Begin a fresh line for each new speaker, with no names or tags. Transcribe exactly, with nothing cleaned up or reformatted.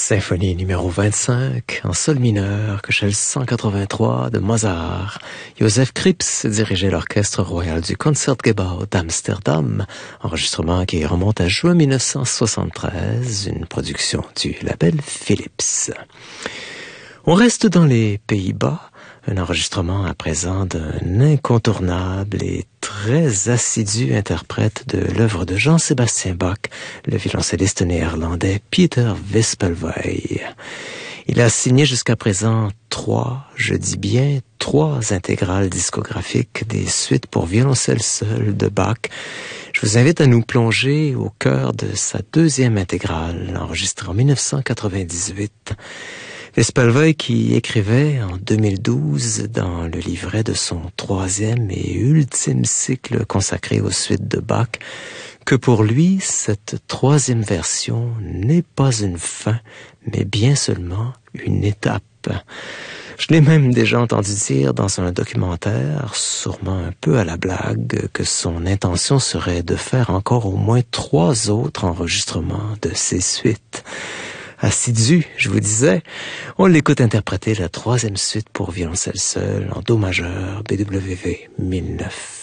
Symphonie numéro vingt-cinq, en sol mineur, Köchel cent quatre-vingt-trois de Mozart. Joseph Krips dirigeait l'orchestre royal du Concertgebouw d'Amsterdam, enregistrement qui remonte à juin mille neuf cent soixante-treize, une production du label Philips. On reste dans les Pays-Bas, un enregistrement à présent d'un incontournable et très assidu interprète de l'œuvre de Jean-Sébastien Bach, le violoncelliste néerlandais Peter Wispelwey. Il a signé jusqu'à présent trois, je dis bien trois intégrales discographiques des suites pour violoncelle seul de Bach. Je vous invite à nous plonger au cœur de sa deuxième intégrale, enregistrée en mille neuf cent quatre-vingt-dix-huit. Wispelwey qui écrivait en deux mille douze dans le livret de son troisième et ultime cycle consacré aux suites de Bach que pour lui, cette troisième version n'est pas une fin, mais bien seulement une étape. Je l'ai même déjà entendu dire dans un documentaire, sûrement un peu à la blague, que son intention serait de faire encore au moins trois autres enregistrements de ces suites. Assidu, je vous disais, on l'écoute interpréter la troisième suite pour violoncelle seul en do majeur B W V mille neuf.